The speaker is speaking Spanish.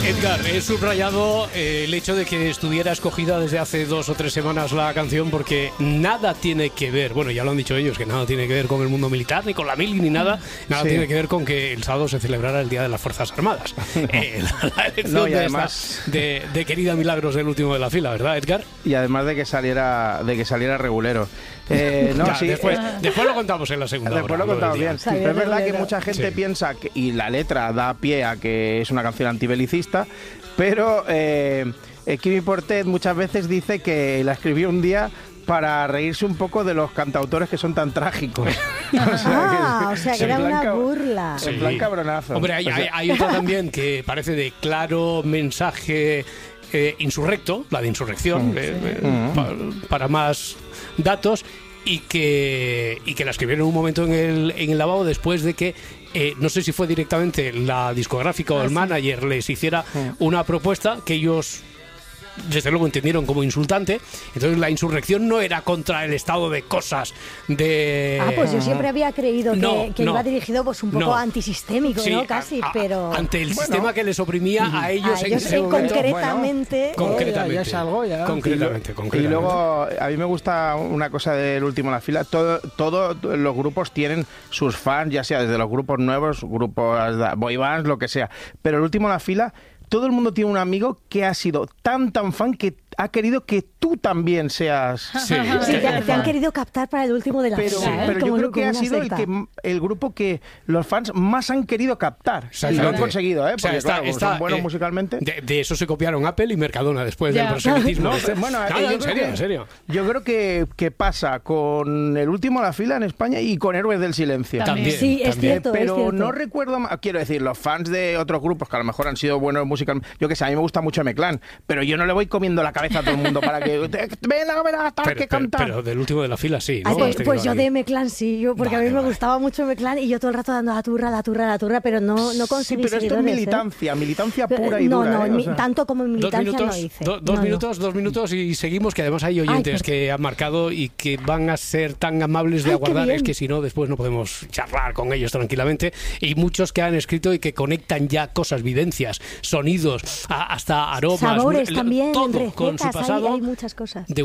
Edgar, he subrayado el hecho de que estuviera escogida desde hace 2 o 3 semanas la canción porque nada tiene que ver, bueno, ya lo han dicho ellos, que nada tiene que ver con el mundo militar, ni con la mili, ni nada tiene que ver con que el sábado se celebrara el Día de las Fuerzas Armadas. La elección además de querida Milagros del último de la fila, ¿verdad, Edgar? Y además de que saliera regulero. Después lo contamos en la segunda hora. Después lo contamos bien. Pero es verdad que mucha gente piensa, y la letra da pie a que es una canción antibelicista, pero Quimi Portet muchas veces dice que la escribió un día para reírse un poco de los cantautores que son tan trágicos. O sea que era una burla. En plan cabronazo. Hombre, hay otra también que parece de claro mensaje insurrecto, la de insurrección, para más datos, y que la escribieron en un momento en el lavabo después de que no sé si fue directamente la discográfica o el manager les hiciera una propuesta que ellos desde luego entendieron como insultante. Entonces la insurrección no era contra el estado de cosas de... pues yo siempre había creído que iba dirigido pues un poco antisistémico, sí, ¿no? Casi, pero... Ante el sistema que les oprimía a ellos en ese momento. Concretamente. Concretamente. Ya es algo, ya. Concretamente. Y luego, a mí me gusta una cosa del último en la fila. Todos los grupos tienen sus fans, ya sea desde los grupos nuevos, grupos boy bands, lo que sea. Pero el último en la fila... Todo el mundo tiene un amigo que ha sido tan fan que ha querido que tú también seas... Sí, te han querido captar para el último de la fila. Pero yo creo que ha sido el grupo que los fans más han querido captar. Y lo han conseguido, porque son buenos musicalmente. De eso se copiaron Apple y Mercadona después del proselitismo. En serio. Yo creo que pasa con el último a la fila en España y con Héroes del Silencio. También. Sí, es cierto. Pero no recuerdo, quiero decir, los fans de otros grupos que a lo mejor han sido buenos musicalmente. Yo que sé, a mí me gusta mucho M-Clan, pero yo no le voy comiendo la cabeza a todo el mundo para que ven a ver hasta que cantar. Pero del último de la fila sí, ¿no? Pues yo de M-Clan sí, porque a mí me gustaba mucho M-Clan y yo todo el rato dando la turra, pero no conseguí. Sí, pero esto es militancia pura y dura. Tanto como en militancia no hice. Dos minutos y seguimos, que además hay oyentes que han marcado y que van a ser tan amables de aguardar, es que si no, después no podemos charlar con ellos tranquilamente. Y muchos que han escrito y que conectan ya cosas, vivencias, sonidos, hasta aromas, sabores también, todo con su pasado. Hay muchas cosas.